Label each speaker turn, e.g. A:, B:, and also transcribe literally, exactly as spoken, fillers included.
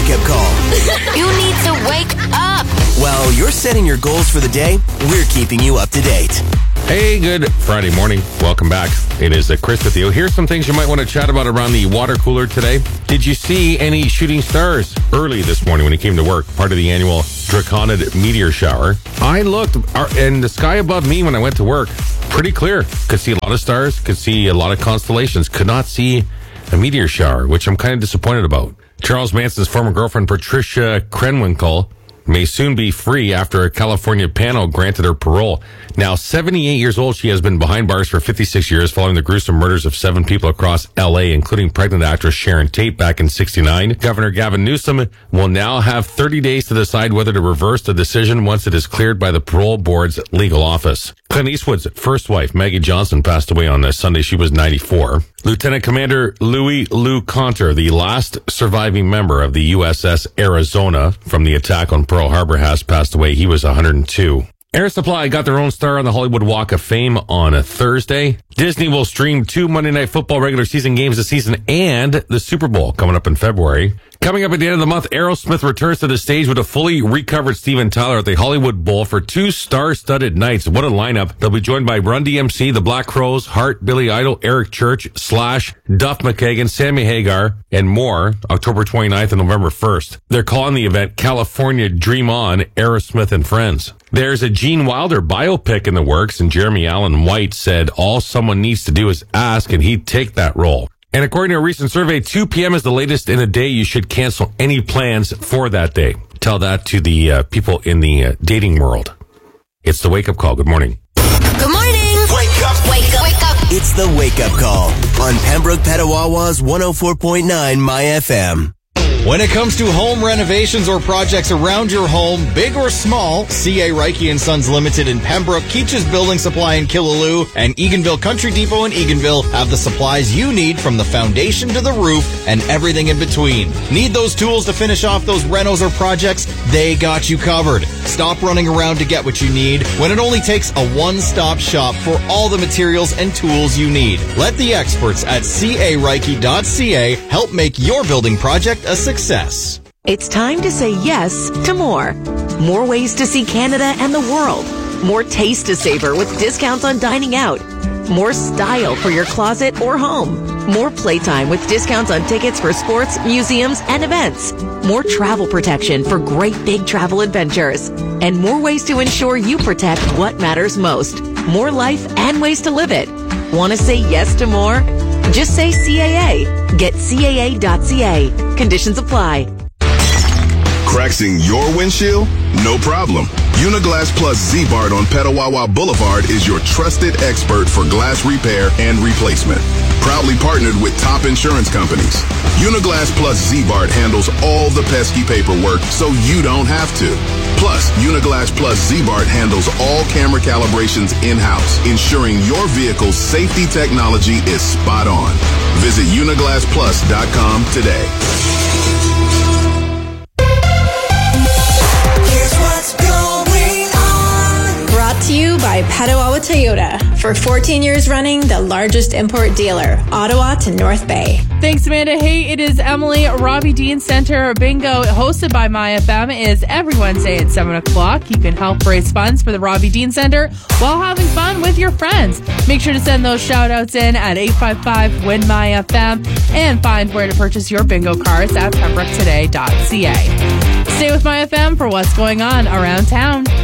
A: wake-up call.
B: You need to wake up.
A: While you're setting your goals for the day, we're keeping you up to date.
C: Hey, good Friday morning. Welcome back. It is uh, Chris with you. Here's some things you might want to chat about around the water cooler today. Did you see any shooting stars early this morning when you came to work? Part of the annual Draconid meteor shower. I looked, and the sky above me when I went to work, pretty clear. Could see a lot of stars, could see a lot of constellations, could not see a meteor shower, which I'm kind of disappointed about. Charles Manson's former girlfriend, Patricia Krenwinkel, may soon be free after a California panel granted her parole. Now, seventy-eight years old, she has been behind bars for fifty-six years following the gruesome murders of seven people across L A, including pregnant actress Sharon Tate back in sixty-nine. Governor Gavin Newsom will now have thirty days to decide whether to reverse the decision once it is cleared by the parole board's legal office. Clint Eastwood's first wife, Maggie Johnson, passed away on this Sunday. She was ninety-four. Lieutenant Commander Louis Lou Conter, the last surviving member of the U S S Arizona from the attack on Pearl Harbor, has passed away. He was one hundred two. Air Supply got their own star on the Hollywood Walk of Fame on a Thursday. Disney will stream two Monday Night Football regular season games this season and the Super Bowl coming up in February. Coming up at the end of the month, Aerosmith returns to the stage with a fully recovered Steven Tyler at the Hollywood Bowl for two star-studded nights. What a lineup. They'll be joined by Run D M C, The Black Crowes, Heart, Billy Idol, Eric Church, Slash, Duff McKagan, Sammy Hagar, and more, October twenty-ninth and November first. They're calling the event California Dream On, Aerosmith and Friends. There's a Gene Wilder biopic in the works, and Jeremy Allen White said all someone needs to do is ask, and he'd take that role. And according to a recent survey, two p.m. is the latest in a day you should cancel any plans for that day. Tell that to the uh, people in the uh, dating world. It's the wake-up call. Good morning.
B: Good morning.
A: Wake up.
B: Wake up. Wake up.
A: It's the wake-up call on Pembroke Petawawa's one oh four point nine My F M.
D: When it comes to home renovations or projects around your home, big or small, C A. Reiki and Sons Limited in Pembroke, Keach's Building Supply in Killaloe, and Eganville Country Depot in Eganville have the supplies you need from the foundation to the roof and everything in between. Need those tools to finish off those renos or projects? They got you covered. Stop running around to get what you need when it only takes a one-stop shop for all the materials and tools you need. Let the experts at C A Reiki dot C A help make your building project a success. Success.
E: It's time to say yes to more. More ways to see Canada and the world. More taste to savor with discounts on dining out. More style for your closet or home. More playtime with discounts on tickets for sports, museums, and events. More travel protection for great big travel adventures. And more ways to ensure you protect what matters most. More life and ways to live it. Want to say yes to more? Just say C A A. Get C A A dot C A. Conditions apply.
F: Cracks in your windshield? No problem. Uniglass Plus Z-Bart on Petawawa Boulevard is your trusted expert for glass repair and replacement. Proudly partnered with top insurance companies. Uniglass Plus Z-Bart handles all the pesky paperwork so you don't have to. Plus, Uniglass Plus Z-Bart handles all camera calibrations in-house, ensuring your vehicle's safety technology is spot on. Visit uniglass plus dot com today.
G: To you by Petawawa Toyota. For fourteen years running, the largest import dealer, Ottawa to North Bay.
H: Thanks, Amanda. Hey, it is Emily. Robbie Dean Center Bingo, hosted by My F M, is every Wednesday at seven o'clock. You can help raise funds for the Robbie Dean Center while having fun with your friends. Make sure to send those shout-outs in at eight five five, win my F M and find where to purchase your bingo cards at pembroke today dot C A. Stay with My F M for what's going on around town.